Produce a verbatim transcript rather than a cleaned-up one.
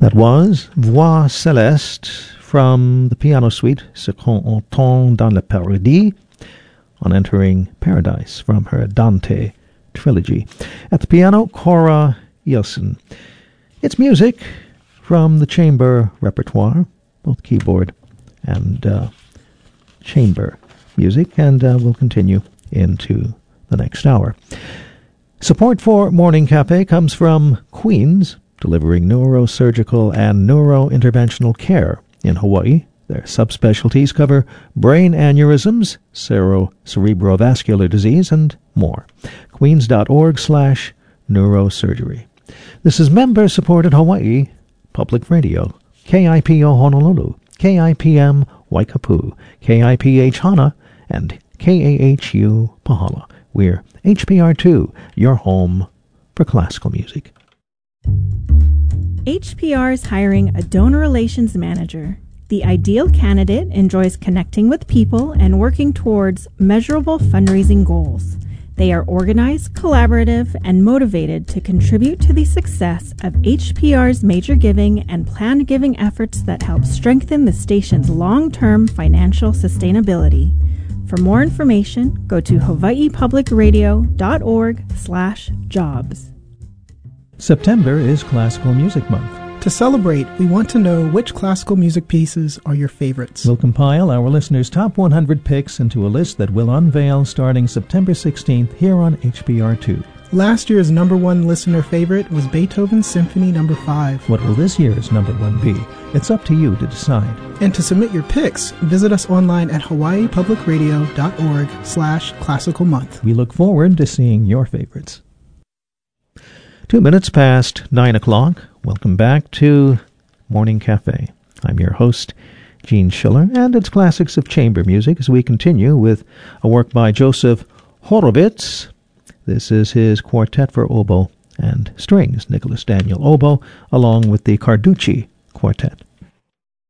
That was Voix Céleste from the piano suite Ce qu'on entend dans le paradis on entering Paradise from her Dante trilogy. At the piano, Cora Ilsen. It's music from the chamber repertoire, both keyboard and uh, chamber music, and uh, we'll continue into the next hour. Support for Morning Cafe comes from Queens, delivering neurosurgical and neurointerventional care in Hawaii. Their subspecialties cover brain aneurysms, cere- cerebrovascular disease, and more. Queens.org slash neurosurgery. This is member-supported Hawaii Public Radio. K I P O Honolulu, K I P M Waikapu, K I P H Hana, and K A H U Pahala. We're H P R two, your home for classical music. H P R is hiring a donor relations manager. The ideal candidate enjoys connecting with people and working towards measurable fundraising goals. They are organized, collaborative, and motivated to contribute to the success of H P R's major giving and planned giving efforts that help strengthen the station's long-term financial sustainability. For more information, go to hawaiipublicradio.org slash jobs. September is Classical Music Month. To celebrate, we want to know which classical music pieces are your favorites. We'll compile our listeners' top one hundred picks into a list that we'll unveil starting September sixteenth here on H P R two. Last year's number one listener favorite was Beethoven's Symphony number five. What will this year's number one be? It's up to you to decide. And to submit your picks, visit us online at hawaiipublicradio.org slash classical month. We look forward to seeing your favorites. Two minutes past nine o'clock. Welcome back to Morning Cafe. I'm your host, Gene Schiller, and it's classics of chamber music as we continue with a work by Joseph Horowitz. This is his quartet for oboe and strings, Nicholas Daniel oboe, along with the Carducci Quartet.